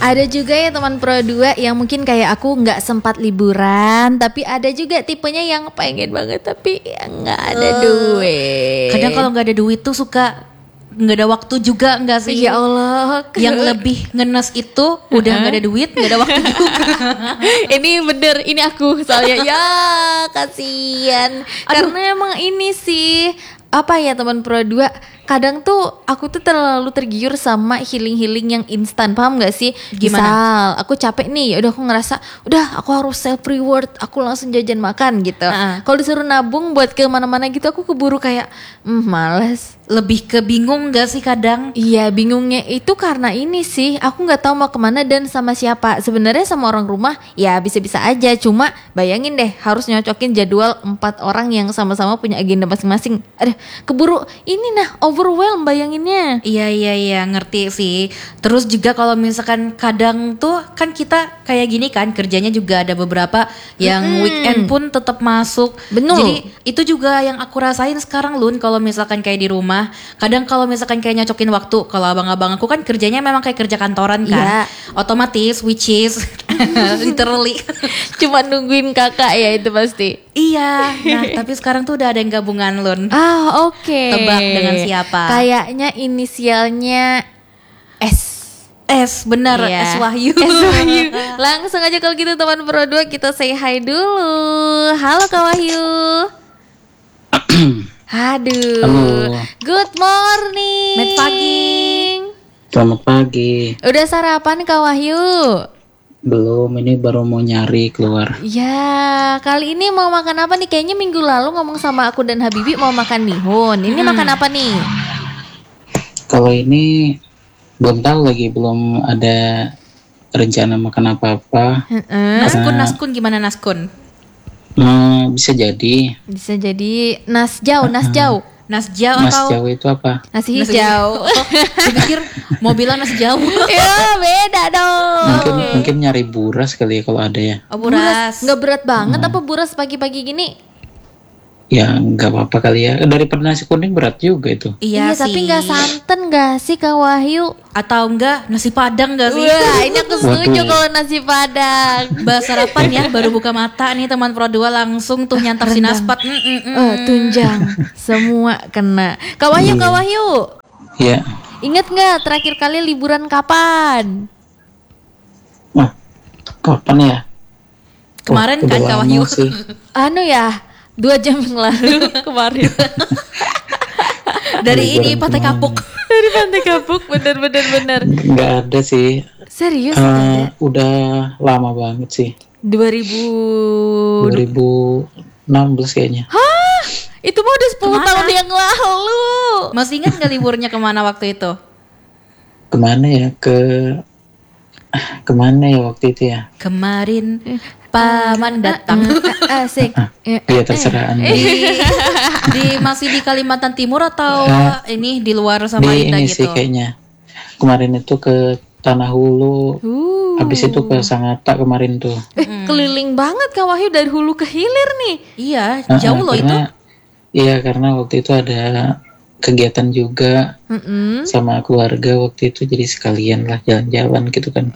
Ada juga ya teman Pro 2 yang mungkin kayak aku nggak sempat liburan, tapi ada juga tipenya yang pengen banget tapi nggak ada duit. Kadang kalau nggak ada duit tuh suka nggak ada waktu juga nggak sih? Ya Allah. Yang lebih ngenes itu udah nggak ada duit, nggak ada waktu juga. Ini bener, ini aku soalnya ya kasihan. Karena emang ini sih apa ya teman Pro 2, kadang tuh aku tuh terlalu tergiur sama healing yang instan, paham gak sih? Gimana? Misal aku capek nih, ya udah aku ngerasa udah aku harus self reward, aku langsung jajan makan gitu. Kalau disuruh nabung buat ke mana-mana gitu aku keburu kayak males. Lebih ke bingung gak sih kadang? Iya, bingungnya itu karena ini sih, aku nggak tahu mau kemana dan sama siapa. Sebenarnya sama orang rumah ya bisa-bisa aja, cuma bayangin deh harus nyocokin jadwal 4 orang yang sama-sama punya agenda masing-masing. Aduh, keburu ini overwhelm bayanginnya. Iya ngerti sih. Terus juga kalau misalkan kadang tuh kan kita kayak gini kan kerjanya juga ada beberapa yang weekend pun tetap masuk. Bener. Jadi itu juga yang aku rasain sekarang Lun, kalau misalkan kayak di rumah. Kadang kalau misalkan kayak nyocokin waktu, kalau abang-abang aku kan kerjanya memang kayak kerja kantoran kan. Otomatis which is literally Cuma nungguin kakak ya itu pasti. iya. Nah tapi sekarang tuh udah ada yang gabungan Lun. Oke. Tebak dengan siapa? Kayaknya inisialnya S. Benar, Iya. S Wahyu. S Wahyu. Langsung aja kalau gitu teman Pro 2 kita say hi dulu. Halo Kak Wahyu. Aduh. Halo. Good morning. Selamat pagi. Selamat pagi. Udah sarapan Kak Wahyu? Belum, ini baru mau nyari keluar. Ya, kali ini mau makan apa nih? Kayaknya minggu lalu ngomong sama aku dan Habibi mau makan mihun. Ini makan apa nih? Kalau ini belum tahu lagi, belum ada rencana makan apa-apa. Naskun gimana naskun? Bisa jadi. Bisa jadi nasjau. Nasjau Mas atau Jawa itu apa? Nasi hijau. Dipikir mau bilang nasi jauh. Ya beda dong. Mungkin nyari buras kali ya kalau ada ya. Oh, buras. Nggak berat banget apa buras pagi-pagi gini? Ya nggak apa-apa kali ya. Daripada nasi kuning berat juga itu. Iya sih. tapi nggak santan nggak sih Kak Wahyu? Atau enggak nasi padang enggak sih? Wah ini aku setuju Waduh. kalau nasi padang. Bahas sarapan ya, baru buka mata nih teman Pro 2 langsung tuh nyantap si naspat. Tunjang semua kena. Kak Wahyu, Kak Wahyu. Ya. Ingat nggak terakhir kali liburan kapan? Kapan ya? Kemarin Udah kan Kak lama Wahyu. sih. Anu ya, 2 jam yang lalu kemarin. Dari ini Liburan Pantai kemana? Kapuk. Dari Pantai Kapuk, bener. Nggak ada sih. Serius? Ada? Udah lama banget sih. 2000. 2016 kayaknya. Itu mah udah 10 Kemana? tahun yang lalu. Masih ingat nggak liburnya kemana waktu itu? Kemana ya? Kemana ya waktu itu ya? Kemarin paman datang. Asik. Iya terserah Anda. Masih di Kalimantan Timur atau ini di luar Di Samarinda ini gitu? sih kayaknya. Kemarin itu ke Tanah Hulu. Habis itu ke Sangatta kemarin tuh. Keliling banget Kak Wahyu dari hulu ke hilir nih. Iya, jauh loh itu. Iya karena waktu itu ada kegiatan juga sama keluarga waktu itu, jadi sekalian lah jalan-jalan gitu kan.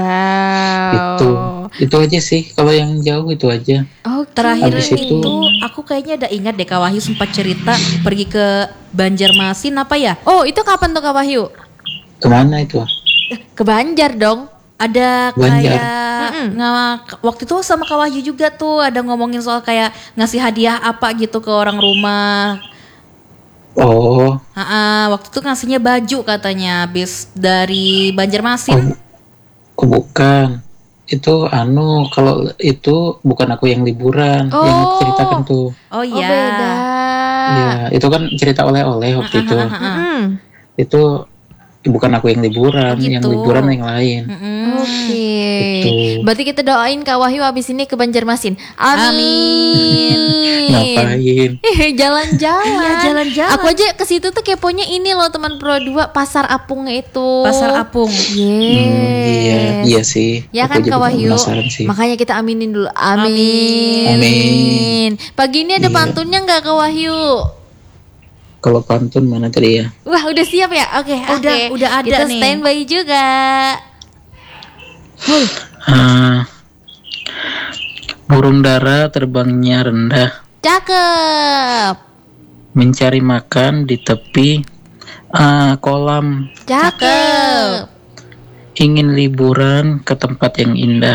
Wow. Itu aja sih, kalau yang jauh itu aja. Terakhir Habis itu itu- aku kayaknya ada ingat deh Kak Wahyu sempat cerita pergi ke Banjarmasin apa ya? Oh itu kapan tuh Kak Wahyu? Kemana itu? Ke Banjar dong. Ada Banjar. kayak waktu itu sama Kak Wahyu juga tuh ada ngomongin soal kayak ngasih hadiah apa gitu ke orang rumah. Oh, Waktu itu ngasihnya baju katanya habis dari Banjarmasin. bukan. Itu kalau itu bukan aku yang liburan, yang aku ceritakan tuh. Oh Oh iya. beda. Iya, itu kan cerita oleh-oleh waktu itu. Itu bukan aku yang liburan, yang Gitu. liburan yang lain. Oke. Gitu. Berarti kita doain Kak Wahyu abis ini ke Banjarmasin. Amin. Ngapain? Jalan-jalan. Iya, jalan-jalan. Aku aja ke situ tuh keponya ini loh teman Pro 2, Pasar Apung itu. Pasar Apung. Yes. Iya sih. Ya Aku kan juga Kak Wahyu. penasaran sih. Makanya kita aminin dulu. Amin. Amin. Pagi ini ada Iya. pantunnya nggak Kak Wahyu? Kalau pantun mana tadi ya? Wah udah siap ya? Oke. Udah ada Kita nih. standby juga. Burung dara terbangnya rendah, Cakep. mencari makan di tepi kolam, Cakep. ingin liburan ke tempat yang indah,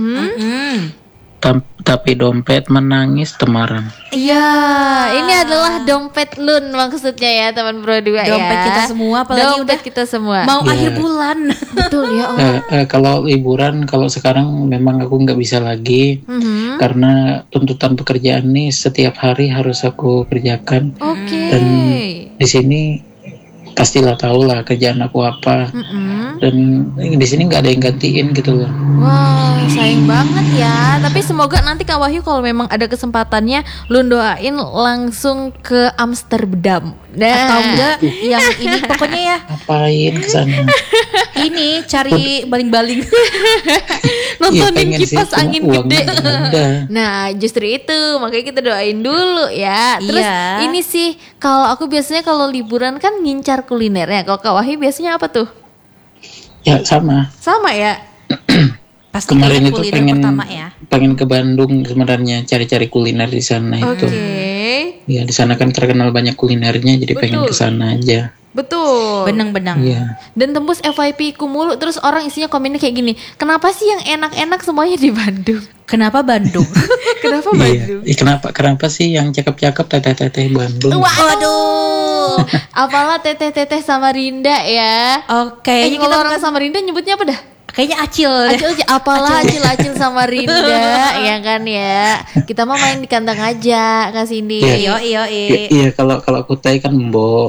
tapi dompet menangis temaram. Iya, ini adalah dompet Lun maksudnya ya teman Bro 2 ya. Dompet kita semua, apalagi dompet udah kita semua. mau Iya. akhir bulan. Betul ya. Kalau liburan, kalau sekarang memang aku nggak bisa lagi karena tuntutan pekerjaan nih setiap hari harus aku kerjakan. Oke. Dan di sini pastilah tahu lah kerjaan aku apa. Dan di sini nggak ada yang gantiin gitu loh. Wah, sayang banget ya. Tapi semoga nanti Kak Wahyu kalau memang ada kesempatannya, Lun doain langsung ke Amsterdam. Atau enggak yang ini pokoknya ya. Ngapain kesana? Ini cari baling-baling. Nontonin pengen sih, kipas cuma angin uangnya gede. nggak ada. Nah, justru itu makanya kita doain dulu ya. Terus Iya. ini sih kalau aku biasanya kalau liburan kan ngincar kulinernya. Kalau Kak Wahyu biasanya apa tuh? Ya sama. Sama ya. Pasti Kemarin kayaknya itu kuliner pengen pertama ya. pengen ke Bandung sebenarnya cari-cari kuliner di sana Oke. itu. Ya di sana kan terkenal banyak kulinernya, jadi pengen Betul. ke sana aja. Betul. Benang-benang. Iya. Dan tembus FYP ku mulu, terus orang isinya komennya kayak gini. Kenapa sih yang enak-enak semuanya di Bandung? Kenapa Bandung? Kenapa Iya. Bandung? Kenapa sih yang cakep-cakep teteh-teteh Bandung? Waduh. Apalah teteh-teteh Samarinda ya. Oh, kayaknya Kalau kita orang Samarinda nyebutnya apa dah? kayaknya acil. Acil, apalah acil Samarinda ya kan ya. Kita mah main di kandang aja Kak Cindy. Iya. Iya, kalau kutai kan Mbok.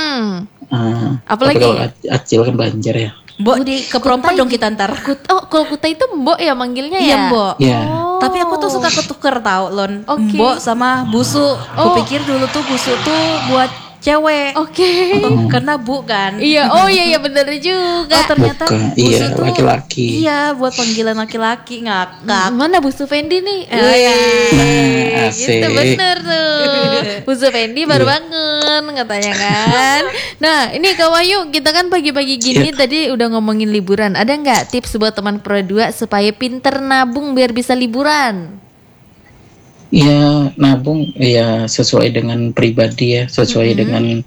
Apalagi? Tapi kalau Acil kan Banjar ya. Mbok di keperompak dong kita ntar. Kalau Kutai itu Mbok ya manggilnya ya? Iya Mbok. Iya. Tapi aku tuh suka ketuker tau Lon. Oke. Mbok sama busu. Kupikir dulu tuh busu tuh buat cewek. Oke. Karena bu kan. Iya, oh iya bener juga. Oh ternyata Bukan, busu iya, tuh laki-laki. Iya buat panggilan laki-laki ngakak. Mana Bu Fendi nih? Iya. Nah, Gitu asik. bener tuh. Bu Fendi baru bangun katanya kan. Nah ini Kak Wahyu, kita kan pagi-pagi gini tadi udah ngomongin liburan. Ada nggak tips buat teman Pro 2 supaya pinter nabung biar bisa liburan? Ya nabung ya sesuai dengan pribadi ya, sesuai dengan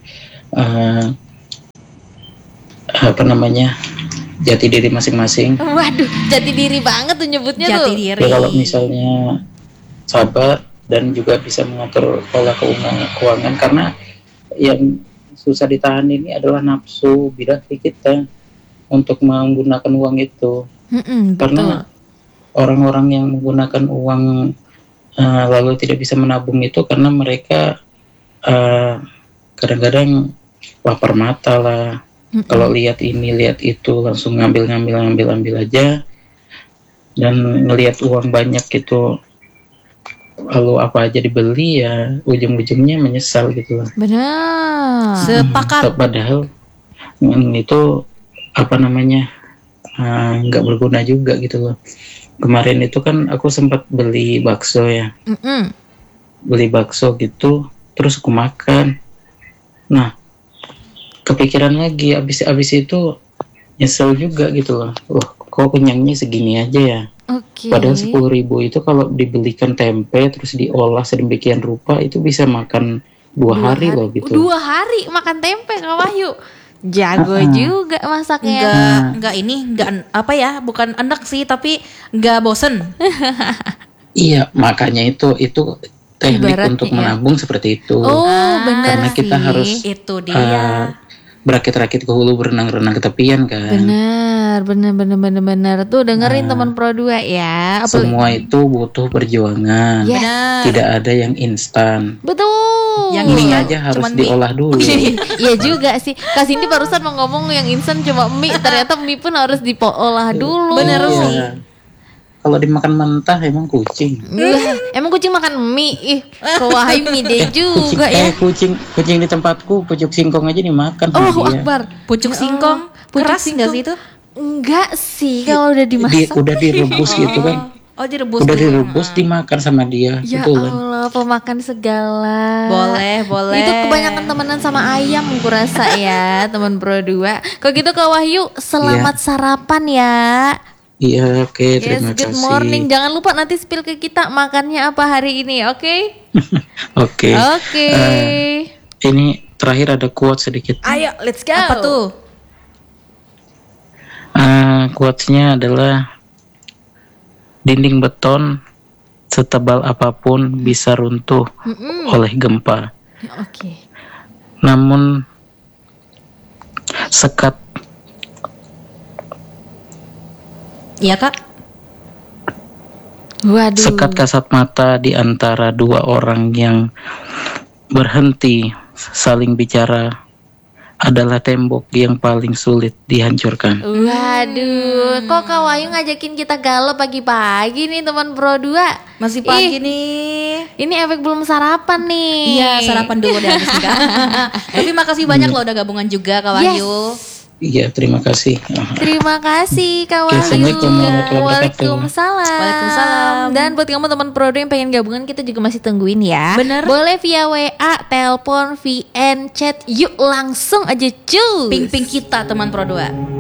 apa namanya, jati diri masing-masing. Waduh, jati diri banget tuh nyebutnya Jati tuh. diri. Ya kalau misalnya sabar dan juga bisa mengatur pola keuangan, karena yang susah ditahan ini adalah nafsu birahi kita untuk menggunakan uang itu. Betul. Karena orang-orang yang menggunakan uang lalu tidak bisa menabung itu karena mereka kadang-kadang lapar mata lah. Kalau lihat ini lihat itu langsung ngambil aja, dan ngelihat uang banyak gitu lalu apa aja dibeli, ya ujung-ujungnya menyesal gitu lah. Benar. Sepakat. Padahal itu apa namanya nggak berguna juga gitu loh. Kemarin itu kan aku sempat beli bakso ya, beli bakso gitu, terus aku makan. Nah, kepikiran lagi, abis itu nyesel juga gitu loh. Wah, kok kenyangnya segini aja ya. Oke. Padahal 10.000 itu kalau dibelikan tempe terus diolah sedemikian rupa itu bisa makan 2 hari loh gitu. 2 hari makan tempe Kak Wahyu. Jago juga masaknya. Enggak apa ya, bukan enak sih tapi enggak bosen. Iya, makanya itu teknik Ibaratnya untuk ya. menabung seperti itu. Oh, benar Karena sih. kita harus Itu dia. berakit-rakit ke hulu, berenang-renang ke tepian kan. Benar. Tuh dengerin teman Pro 2 ya. Semua itu butuh perjuangan. Yes. Benar. Tidak ada yang instan. Betul. Yang Mie instan aja harus cuman mie. diolah dulu. Iya juga sih. Kak Cindy barusan mau ngomong yang instan cuma mie, ternyata mie pun harus diolah dulu. Bener Iya. sih. Kalau dimakan mentah emang kucing. Emang kucing makan mie? Ih, Kak Wahyu mie deh juga ya. Kucing di tempatku pucuk singkong aja dimakan sama Oh, dia. Akbar. Pucuk singkong. Pucuk Keras enggak singkong. sih itu? Enggak sih, kalau udah dimasak. Udah direbus gitu kan. Oh, direbus. Udah dulu. direbus dimakan sama dia. Ya gitu kan. Allah, pemakan segala. Boleh. Itu kebanyakan temenan sama ayam aku rasa ya, teman Pro 2. Kalau gitu Kak Wahyu, selamat sarapan ya. Iya, oke, terima Good kasih. morning. Jangan lupa nanti spill ke kita makannya apa hari ini, oke? Oke. Oke. Ini terakhir ada quote sedikit. Ayo, let's go. Apa tuh? Quotes-nya adalah dinding beton setebal apapun bisa runtuh oleh gempa. Oke. Namun sekat Iya Kak. Waduh. sekat kasat mata di antara dua orang yang berhenti saling bicara adalah tembok yang paling sulit dihancurkan. Waduh, kok Kak Wahyu ngajakin kita galau pagi-pagi nih teman Pro 2? Masih pagi nih. Ini efek belum sarapan nih. Iya, sarapan dulu deh habis Kak. Tapi makasih banyak loh udah gabungan juga Kak Wahyu. Iya, terima kasih. Terima kasih Kak Oke, Wahyu. Assalamualaikum warahmatullahi wabarakatuh. Waalaikumsalam. Waalaikumsalam. Dan buat kamu teman Pro 2 yang pengen gabungan, kita juga masih tungguin ya. Bener. Boleh via WA, telepon, VN, chat. Yuk langsung aja cuy. Ping-ping kita teman Pro 2.